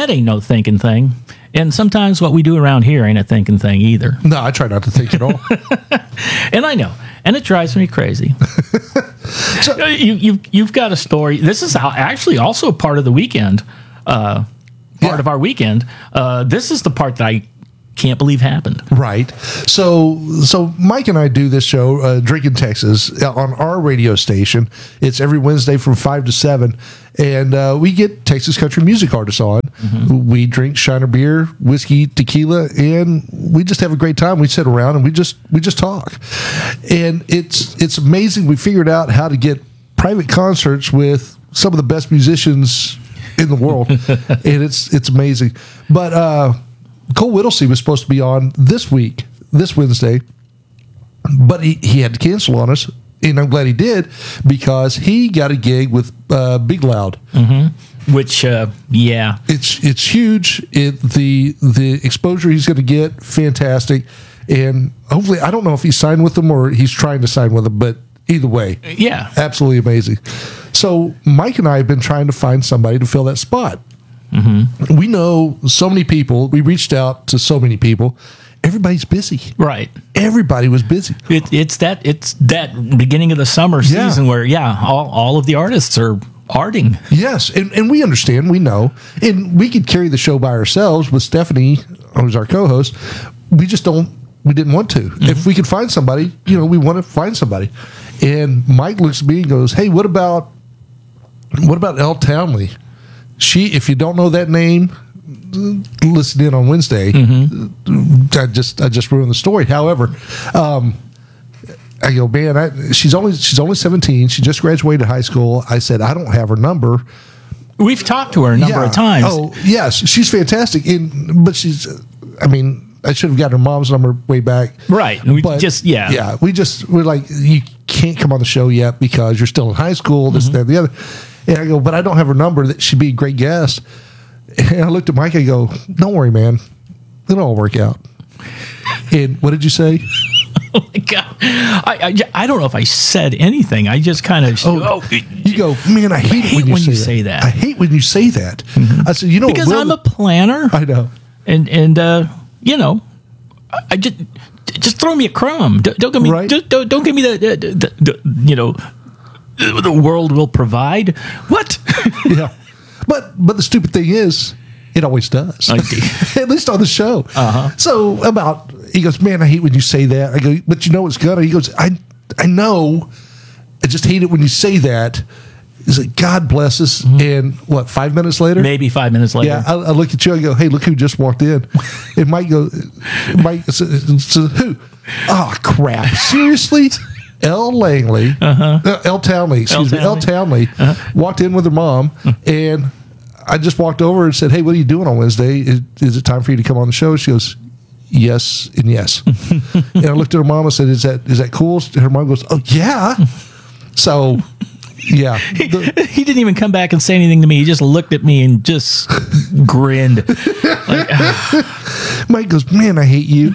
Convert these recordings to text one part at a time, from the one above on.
that ain't no thinking thing. And sometimes what we do around here ain't a thinking thing either. No, I try not to think at all. And I know. And it drives me crazy. So, you've got a story. This is actually also part of the weekend. Part of our weekend. This is the part that I can't believe happened. Right. So Mike and I do this show, Drinking Texas, on our radio station. It's every Wednesday from 5 to 7. And we get Texas country music artists on. Mm-hmm. We drink Shiner beer, whiskey, tequila, and we just have a great time. We sit around and we just talk. And it's amazing. We figured out how to get private concerts with some of the best musicians in the world. And it's amazing. But Cole Whittlesey was supposed to be on this Wednesday, but he had to cancel on us, and I'm glad he did because he got a gig with Big Loud, which it's huge. The exposure he's going to get, fantastic, and hopefully, I don't know if he's signed with them or he's trying to sign with them, but either way, absolutely amazing. So Mike and I have been trying to find somebody to fill that spot. Mm-hmm. We know so many people. We reached out to so many people. Everybody's busy. Right. Everybody was busy. It's that beginning of the summer season where all of the artists are arting. Yes, and we understand. We know, and we could carry the show by ourselves with Stephanie, who's our co-host. We just don't. We didn't want to. Mm-hmm. If we could find somebody, we want to find somebody. And Mike looks at me and goes, "Hey, what about Elle Townley? If you don't know that name, listen in on Wednesday." Mm-hmm. I just ruined the story. However, I go, man, she's only 17. She just graduated high school. I said, I don't have her number. We've talked to her a number of times. Oh, yes, she's fantastic. But I should have gotten her mom's number way back. Right. We're like, you can't come on the show yet because you're still in high school, this, that, and the other. And I go, but I don't have her number. That she'd be a great guest. And I looked at Mike. I go, don't worry, man. It'll all work out. And what did you say? Oh my God! I don't know if I said anything. I just kind of you go, man. I hate it when you say that. I hate when you say that. Mm-hmm. I said, because I'm a planner. I know, and I just throw me a crumb. Don't give me don't give me the world will provide. What? Yeah. But the stupid thing is, it always does. At least on the show. Uh-huh. So he goes, man, I hate when you say that. I go, but it's gonna. He goes, I know. I just hate it when you say that. He's like, God bless us. Mm-hmm. And 5 minutes later? Maybe 5 minutes later. Yeah, I look at you, I go, hey, look who just walked in. And Mike says, who? Oh, crap. Seriously? Elle Langley, Elle Townley, Elle Townley walked in with her mom, and I just walked over and said, hey, what are you doing on Wednesday? Is it time for you to come on the show? She goes, yes and yes. And I looked at her mom and said, is that cool? Her mom goes, oh, yeah. So, yeah. He didn't even come back and say anything to me. He just looked at me and just grinned. Mike goes, man, I hate you.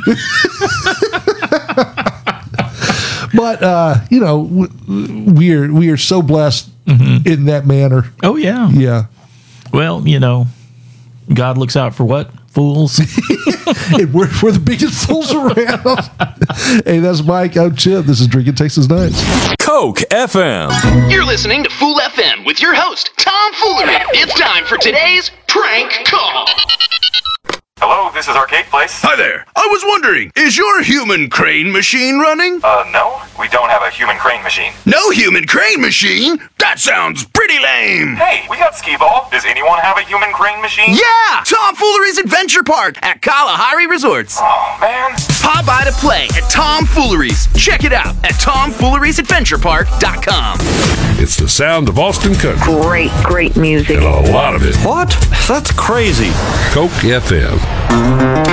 But we are so blessed in that manner. Oh yeah, yeah. Well, God looks out for what? Fools. And we're the biggest fools around. Hey, that's Mike. I'm Chip. This is Drinking Texas Nights. Coke FM. You're listening to Fool FM with your host Tom Foolery. It's time for today's prank call. Hello, this is Arcade Place. Hi there. I was wondering, is your human crane machine running? No, we don't have a human crane machine. No human crane machine? That sounds pretty lame. Hey, we got Skee-Ball. Does anyone have a human crane machine? Yeah! Tom Foolery's Adventure Park at Kalahari Resorts. Oh, man. Pop by to play at Tom Foolery's. Check it out at TomFoolery'sAdventurePark.com. It's the sound of Austin country. Great music. And a lot of it. What? That's crazy. Coke FM.